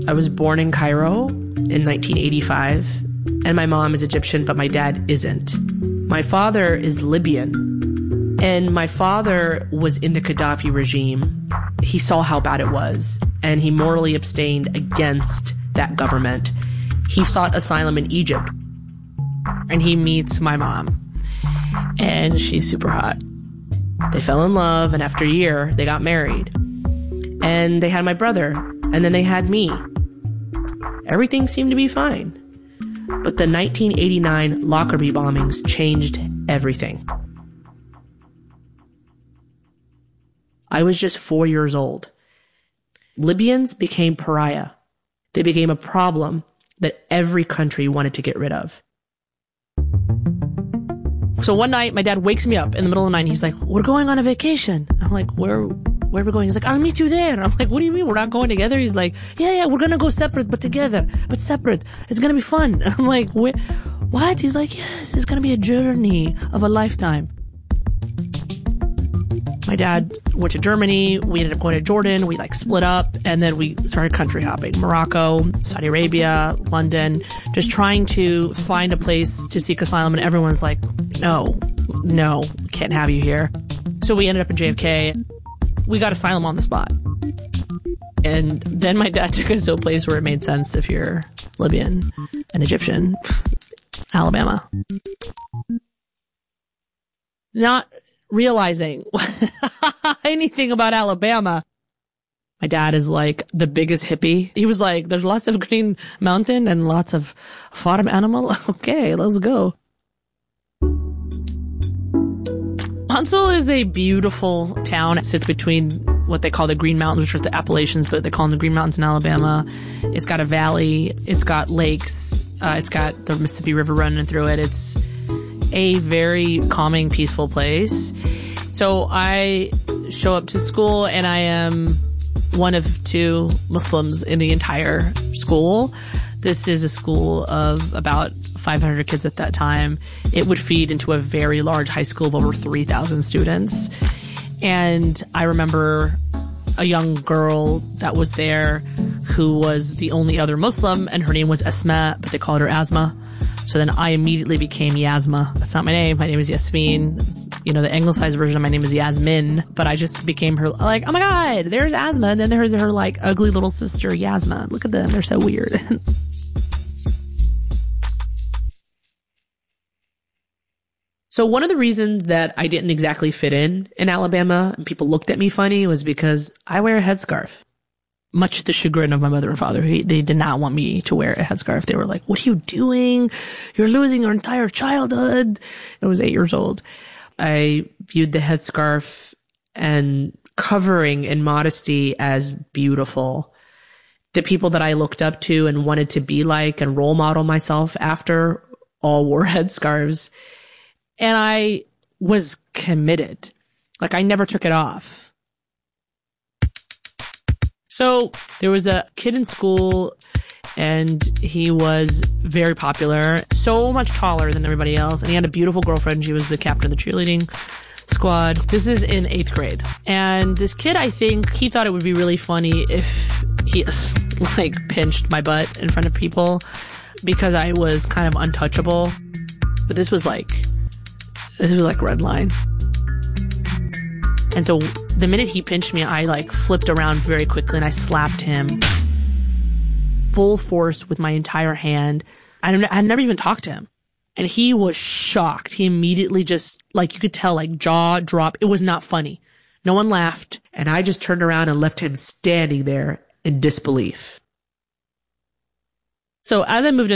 I was born in Cairo in 1985, and my mom is Egyptian, but my dad isn't. My father is Libyan, and my father was in the Gaddafi regime. He saw how bad it was, and he morally abstained against that government. He sought asylum in Egypt. And he meets my mom, and she's super hot. They fell in love, and after a year, they got married. And they had my brother, and then they had me. Everything seemed to be fine. But the 1989 Lockerbie bombings changed everything. I was just 4 years old. Libyans became pariah. They became a problem that every country wanted to get rid of. So one night, my dad wakes me up in the middle of the night. And he's like, we're going on a vacation. I'm like, where are we going? He's like, I'll meet you there. I'm like, what do you mean? We're not going together? He's like, yeah, we're going to go separate, but together, but separate. It's going to be fun. I'm like, what? He's like, yes, it's going to be a journey of a lifetime. My dad went to Germany. We ended up going to Jordan. We split up, and then we started country hopping. Morocco, Saudi Arabia, London, just trying to find a place to seek asylum. And everyone's like, no, can't have you here. So we ended up in JFK. We got asylum on the spot. And then my dad took us to a place where it made sense if you're Libyan and Egyptian. Alabama. Not realizing anything about Alabama. My dad is the biggest hippie. He was like, there's lots of green mountain and lots of farm animal. Okay, let's go. Huntsville is a beautiful town. It sits between what they call the Green Mountains, which are the Appalachians, but they call them the Green Mountains in Alabama. It's got a valley. It's got lakes. It's got the Mississippi River running through it. It's a very calming, peaceful place. So I show up to school, and I am one of two Muslims in the entire school. This is a school of about 500 kids at that time. It would feed into a very large high school of over 3,000 students. And I remember a young girl that was there who was the only other Muslim, and her name was Asma, but they called her Asma. So then I immediately became Yasma. That's not my name. My name is Yasmin. The anglicized version of my name is Yasmin. But I just became her, like, oh my God, there's Asma. And then there's her, ugly little sister, Yasma. Look at them. They're so weird. So one of the reasons that I didn't exactly fit in Alabama and people looked at me funny was because I wear a headscarf. Much to the chagrin of my mother and father, they did not want me to wear a headscarf. They were like, what are you doing? You're losing your entire childhood. I was 8 years old. I viewed the headscarf and covering and modesty as beautiful. The people that I looked up to and wanted to be like and role model myself after all wore headscarves. And I was committed. I never took it off. So there was a kid in school, and he was very popular, so much taller than everybody else. And he had a beautiful girlfriend. She was the captain of the cheerleading squad. This is in 8th grade. And this kid, I think, he thought it would be really funny if he, pinched my butt in front of people because I was kind of untouchable. But this was red line. And so the minute he pinched me, I flipped around very quickly and I slapped him full force with my entire hand. I had never even talked to him. And he was shocked. He immediately just, you could tell, jaw drop. It was not funny. No one laughed. And I just turned around and left him standing there in disbelief. So as I moved